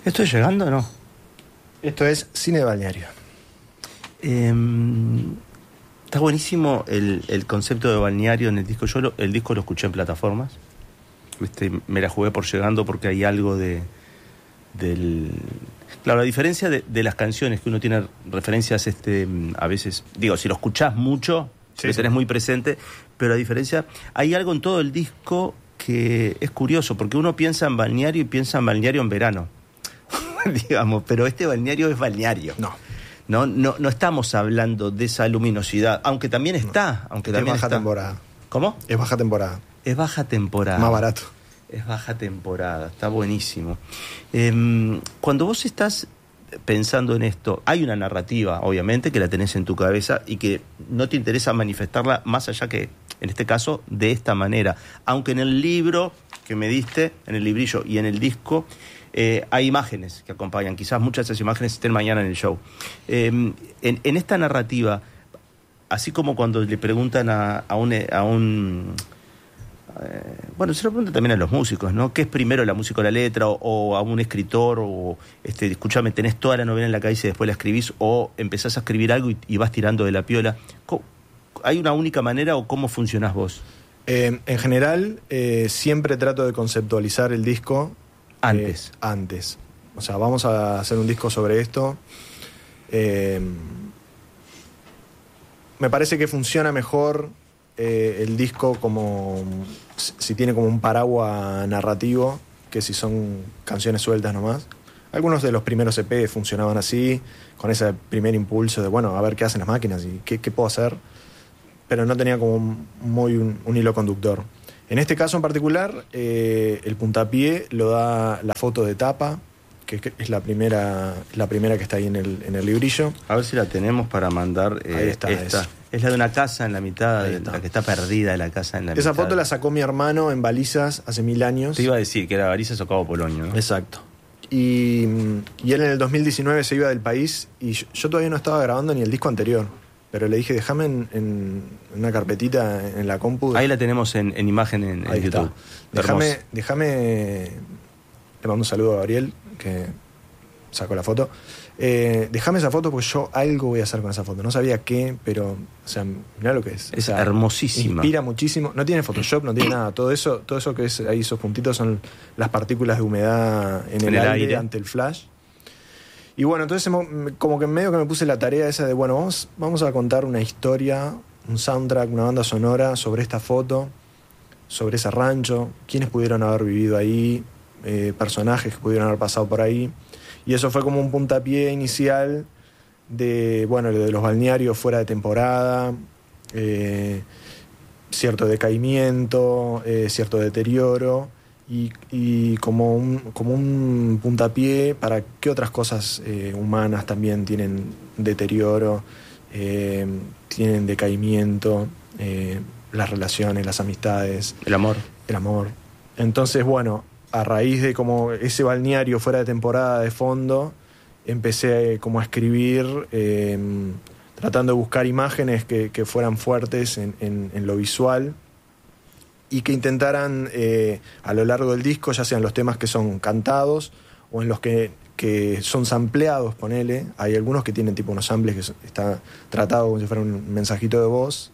¿Estoy llegando o no? Esto es Cine de Balneario. Está buenísimo el concepto de balneario en el disco. El disco lo escuché en plataformas. Me la jugué por Llegando porque hay algo Claro, la diferencia de las canciones, que uno tiene referencias a veces, digo, si lo escuchás mucho, sí, lo tenés muy presente, pero a diferencia, hay algo en todo el disco que es curioso, porque uno piensa en balneario y piensa en balneario en verano, digamos, pero este balneario es balneario. No estamos hablando de esa luminosidad, aunque también está. Aunque también es baja temporada. ¿Cómo? Es baja temporada. Es baja temporada. Más barato. Es baja temporada, está buenísimo. Cuando vos estás pensando en esto, hay una narrativa, obviamente, que la tenés en tu cabeza y que no te interesa manifestarla más allá que, en este caso, de esta manera. Aunque en el libro que me diste, en el librillo y en el disco, hay imágenes que acompañan. Quizás muchas de esas imágenes estén mañana en el show. En esta narrativa, así como cuando le preguntan a un bueno, se lo preguntan también a los músicos, ¿no? ¿Qué es primero, la música o la letra? O a un escritor, o escúchame, tenés toda la novela en la cabeza y después la escribís, o empezás a escribir algo y vas tirando de la piola. ¿Hay una única manera o cómo funcionás vos? En general, siempre trato de conceptualizar el disco antes. O sea, vamos a hacer un disco sobre esto. Me parece que funciona mejor el disco como si tiene como un paraguas narrativo que si son canciones sueltas nomás. Algunos de los primeros EP funcionaban así, con ese primer impulso de bueno, a ver qué hacen las máquinas y qué puedo hacer, pero no tenía como muy un hilo conductor. En este caso en particular, el puntapié lo da la foto de tapa, que es la primera que está ahí en el librillo. A ver si la tenemos para mandar. Ahí está. Esta. Es la de una casa en la mitad, la que está perdida de la casa en la mitad. Esa foto la sacó mi hermano en Balizas hace 1000 años. Te iba a decir que era Balizas o Cabo Polonio, ¿no? Exacto. Y él en el 2019 se iba del país y yo todavía no estaba grabando ni el disco anterior. Pero le dije, déjame en una carpetita en la compu. Ahí la tenemos en imagen en YouTube. Déjame. Le mando un saludo a Gabriel, que sacó la foto. Déjame esa foto porque yo algo voy a hacer con esa foto. No sabía qué, pero, o sea, mirá lo que es. Es hermosísima. Inspira muchísimo. No tiene Photoshop, no tiene nada. Todo eso que es ahí, esos puntitos son las partículas de humedad en el aire ante el flash. Y bueno, entonces como que en medio que me puse la tarea esa de, bueno, vamos a contar una historia, un soundtrack, una banda sonora sobre esta foto, sobre ese rancho, quiénes pudieron haber vivido ahí, personajes que pudieron haber pasado por ahí. Y eso fue como un puntapié inicial de, bueno, de los balnearios fuera de temporada, cierto decaimiento, cierto deterioro. Y como un puntapié para qué otras cosas humanas también tienen deterioro, tienen decaimiento, las relaciones, las amistades, el amor. Entonces, bueno, a raíz de como ese balneario fuera de temporada de fondo, empecé como a escribir, tratando de buscar imágenes que fueran fuertes en lo visual y que intentaran a lo largo del disco, ya sean los temas que son cantados o en los que son sampleados, ponele. Hay algunos que tienen tipo unos samples que está tratado como si fuera un mensajito de voz,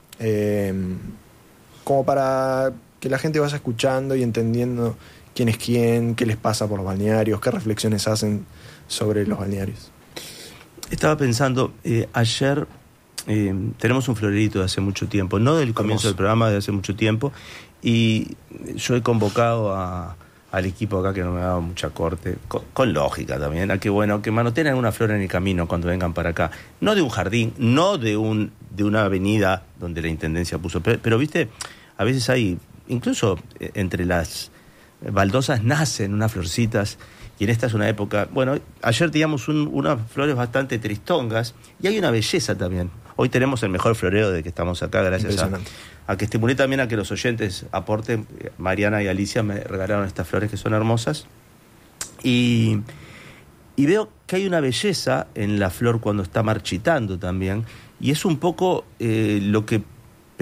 como para que la gente vaya escuchando y entendiendo quién es quién, qué les pasa por los balnearios, qué reflexiones hacen sobre los balnearios. Estaba pensando, ayer tenemos un florerito de hace mucho tiempo, no del comienzo del programa, de hace mucho tiempo, y yo he convocado al equipo acá, que no me ha dado mucha corte, con lógica también, a que bueno, que manoteen alguna flor en el camino cuando vengan para acá, no de un jardín, no de una avenida donde la intendencia puso, pero viste, a veces hay, incluso entre las baldosas nacen unas florcitas. Y en esta es una época... Bueno, ayer teníamos unas flores bastante tristongas y hay una belleza también. Hoy tenemos el mejor florero de que estamos acá, gracias a que estimulé también a que los oyentes aporten. Mariana y Alicia me regalaron estas flores que son hermosas. Y veo que hay una belleza en la flor cuando está marchitando también. Y es un poco lo que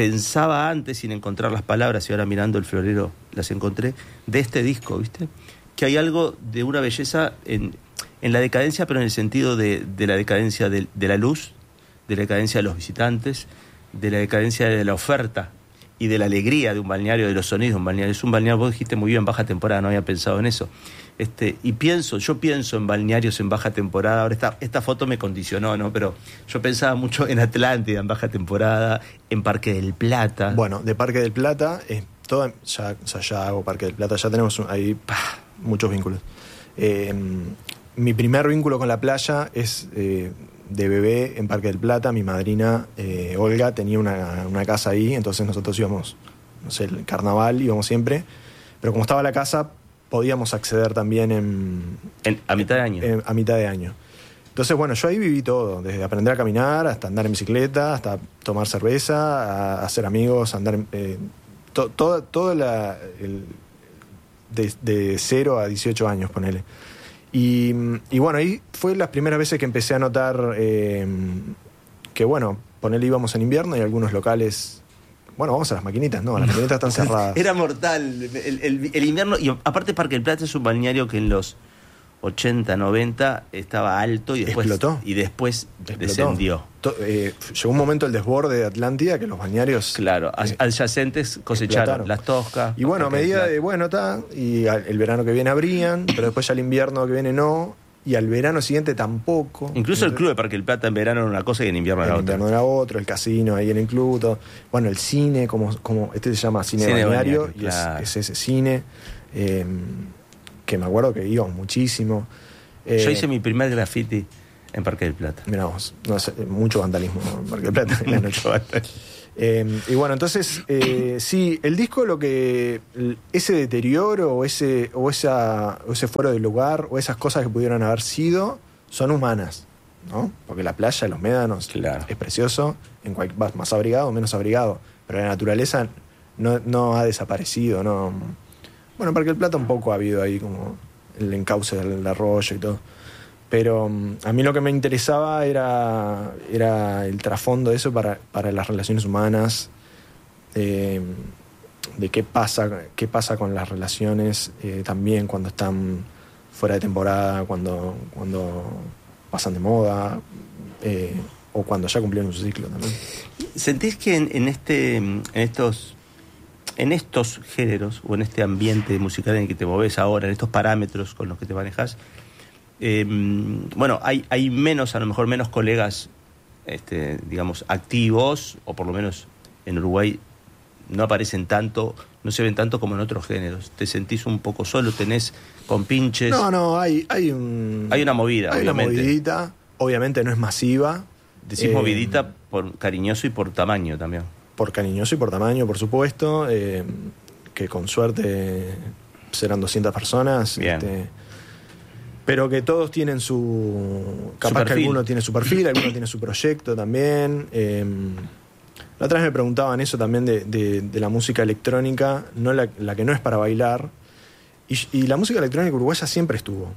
pensaba antes sin encontrar las palabras, y ahora mirando el florero las encontré, de este disco, ¿viste? que hay algo de una belleza en la decadencia, pero en el sentido de la decadencia de la luz, de la decadencia de los visitantes, de la decadencia de la oferta y de la alegría de un balneario, de los sonidos de un balneario. Es un balneario, vos dijiste muy bien, baja temporada, no había pensado en eso. Yo pienso en balnearios en baja temporada. Ahora esta foto me condicionó, ¿no? Pero yo pensaba mucho en Atlántida en baja temporada, en Parque del Plata. Bueno, de Parque del Plata, ya hago Parque del Plata, ya tenemos ahí muchos vínculos. Mi primer vínculo con la playa es de bebé en Parque del Plata. Mi madrina, Olga, tenía una casa ahí, entonces nosotros íbamos, no sé, el carnaval íbamos siempre, pero como estaba la casa, podíamos acceder también a mitad de año. A mitad de año. Entonces, bueno, yo ahí viví todo, desde aprender a caminar, hasta andar en bicicleta, hasta tomar cerveza, a hacer amigos, andar... todo de 0 a 18 años, ponele. Y bueno, ahí fue las primeras veces que empecé a notar que, bueno, ponele, íbamos en invierno y algunos locales... Bueno, vamos a las maquinitas, no, las maquinitas están cerradas. Era mortal el invierno. Y aparte Parque del Plata es un balneario que en los 80, 90 estaba alto y después explotó. Y después descendió. Llegó un momento el desborde de Atlántida que los balnearios... Claro, adyacentes cosecharon explotaron. Las Toscas. Y bueno, a medida de, bueno, está, y el verano que viene abrían, pero después ya el invierno que viene no, y al verano siguiente tampoco. Incluso el club de Parque del Plata en verano era una cosa y en invierno era otra. En invierno era otro, el casino ahí en el club, todo. Bueno, el cine, como este se llama cine balneario, y claro. es ese cine, que me acuerdo que íbamos muchísimo. Yo hice mi primer graffiti en Parque del Plata. Mirá vos, no sé, mucho vandalismo en Parque del Plata en la noche. Y bueno, entonces, sí, el disco, ese deterioro o ese fuera de lugar o esas cosas que pudieron haber sido, son humanas, ¿no? Porque la playa, los médanos, claro, es precioso, vas más abrigado o menos abrigado, pero la naturaleza no ha desaparecido, ¿no? Bueno, en Parque del Plata un poco ha habido ahí como el encauce del arroyo y todo. Pero a mí lo que me interesaba era el trasfondo de eso para las relaciones humanas, de qué pasa con las relaciones también cuando están fuera de temporada, cuando pasan de moda, o cuando ya cumplieron su ciclo también. ¿Sentís que en estos géneros o en este ambiente musical en el que te moves ahora, en estos parámetros con los que te manejas, bueno, hay menos, a lo mejor menos colegas, digamos, activos, o por lo menos en Uruguay no aparecen tanto, no se ven tanto como en otros géneros? ¿Te sentís un poco solo? ¿Tenés compinches? No, hay una movida, hay obviamente. Una movidita, obviamente no es masiva. Decís movidita por cariñoso y por tamaño también. Por cariñoso y por tamaño, por supuesto, que con suerte serán 200 personas. Pero que todos tienen capaz que alguno tiene su perfil, alguno tiene su proyecto también. La otra vez me preguntaban eso también de la música electrónica, no la que no es para bailar. Y la música electrónica uruguaya siempre estuvo.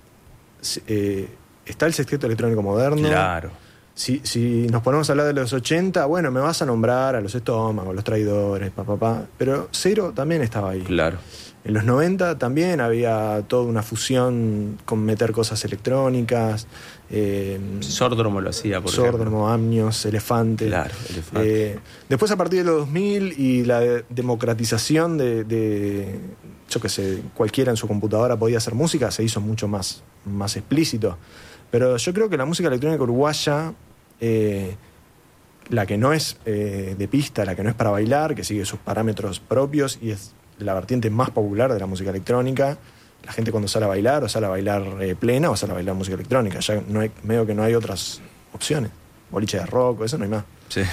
Está el sexteto electrónico moderno. Claro. Si nos ponemos a hablar de los 80, bueno, me vas a nombrar a Los Estómagos, Los Traidores, pero Cero también estaba ahí. Claro. En los 90 también había toda una fusión con meter cosas electrónicas. Sordromo lo hacía, por Sordromo, Amnios, Elefante. Claro, Elefante. Después, a partir de los 2000 y la democratización de yo qué sé, cualquiera en su computadora podía hacer música, se hizo mucho más explícito. Pero yo creo que la música electrónica uruguaya, la que no es de pista, la que no es para bailar, que sigue sus parámetros propios y es la vertiente más popular de la música electrónica, la gente cuando sale a bailar, o sale a bailar plena, o sale a bailar música electrónica. Ya medio que no hay otras opciones. Boliche de rock, eso no hay más. Sí.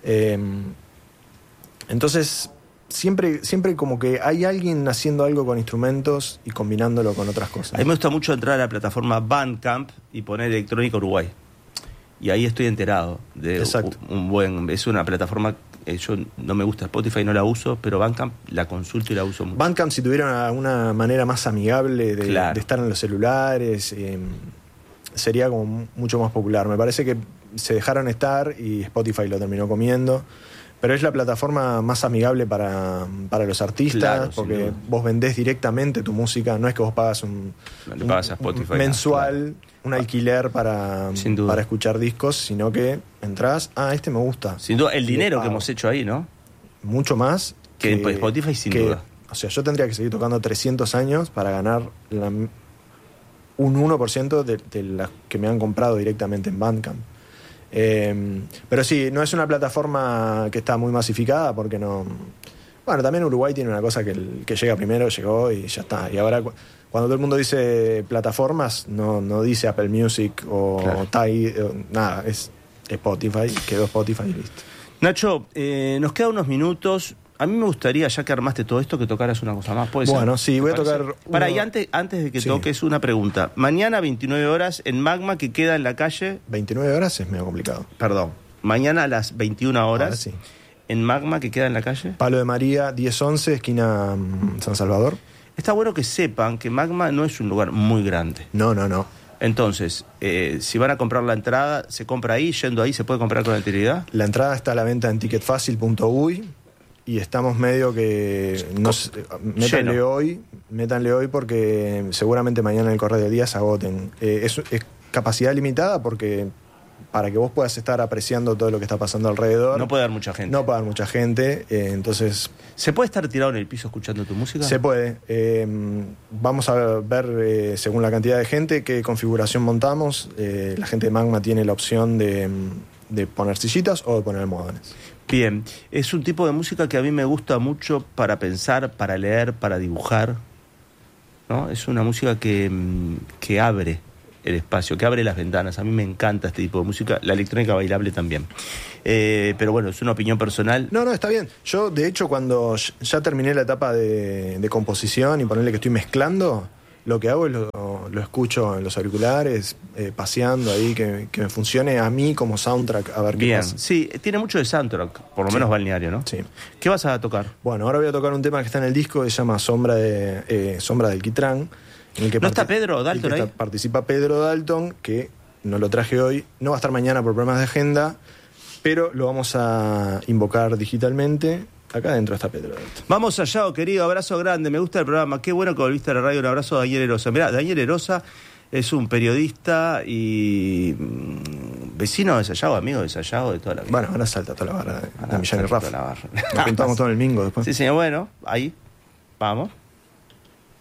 Entonces, siempre como que hay alguien haciendo algo con instrumentos y combinándolo con otras cosas. A mí me gusta mucho entrar a la plataforma Bandcamp y poner Electrónica Uruguay. Y ahí estoy enterado de es una plataforma, yo no me gusta Spotify, no la uso, pero Bandcamp la consulto y la uso mucho. Bandcamp, si tuviera una manera más amigable de estar en los celulares, sería como mucho más popular. Me parece que se dejaron estar y Spotify lo terminó comiendo. Pero es la plataforma más amigable para los artistas, Claro, porque vos vendés directamente tu música, no es que vos pagas un pagas a Spotify, mensual, claro. un alquiler para escuchar discos, sino que entrás, este me gusta. Sin duda, el dinero que hemos hecho ahí, ¿no? Mucho más que Spotify, sin duda. O sea, yo tendría que seguir tocando 300 años para ganar un 1% de las que me han comprado directamente en Bandcamp. Pero sí, no es una plataforma que está muy masificada porque no... Bueno, también Uruguay tiene una cosa que el que llega primero llegó y ya está. Y ahora cuando todo el mundo dice plataformas, no dice Apple Music o claro. Tidal, nada, es Spotify, quedó Spotify y listo. Nacho, nos quedan unos minutos. A mí me gustaría, ya que armaste todo esto, que tocaras una cosa más. ¿Puede ser? Bueno, sí, voy a tocar... Para, y antes de que toques, una pregunta. Mañana, 29 horas, en Magma, que queda en la calle... 29 horas es medio complicado. Perdón. Mañana a las 21 horas, sí. En Magma, que queda en la calle... Palo de María, 1011, esquina San Salvador. Está bueno que sepan que Magma no es un lugar muy grande. No. Entonces, si van a comprar la entrada, ¿se compra ahí? ¿Yendo ahí se puede comprar con anterioridad? La entrada está a la venta en ticketfacil.uy y estamos medio que... Métanle hoy porque seguramente mañana en el correo del día se agoten. Es capacidad limitada porque para que vos puedas estar apreciando todo lo que está pasando alrededor... No puede haber mucha gente. No puede haber mucha gente, entonces... ¿Se puede estar tirado en el piso escuchando tu música? Se puede. Vamos a ver, según la cantidad de gente, qué configuración montamos. La gente de Magma tiene la opción de poner sillitas o de poner almohadones. Bien. Es un tipo de música que a mí me gusta mucho para pensar, para leer, para dibujar, ¿no? Es una música que abre el espacio, que abre las ventanas. A mí me encanta este tipo de música, la electrónica bailable también. Pero bueno, es una opinión personal. No, está bien. Yo, de hecho, cuando ya terminé la etapa de composición y ponerle que estoy mezclando, lo que hago es lo escucho en los auriculares, paseando ahí, que me funcione a mí como soundtrack, a ver qué pasa. Sí, tiene mucho de soundtrack, por lo menos balneario, ¿no? Sí. ¿Qué vas a tocar? Bueno, ahora voy a tocar un tema que está en el disco que se llama Sombra del Quitrán. En el que ¿No está Pedro Dalton ahí? Participa Pedro Dalton, que no lo traje hoy, no va a estar mañana por problemas de agenda, pero lo vamos a invocar digitalmente. Acá adentro está Pedro Dalton. Vamos allá, querido, abrazo grande, me gusta el programa, qué bueno que volviste a la radio, un abrazo a Daniel Erosa. Mirá, Daniel Erosa es un periodista y vecino de Sayago, amigo de Sayago de toda la vida. Bueno, ahora salta toda la barra de Millán y Rafa. Nos Nos juntamos todo en el Mingo después. Sí, señor, bueno, ahí, vamos.